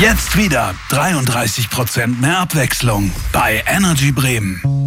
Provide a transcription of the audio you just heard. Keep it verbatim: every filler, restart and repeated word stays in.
Jetzt wieder dreiunddreißig Prozent mehr Abwechslung bei Energy Bremen.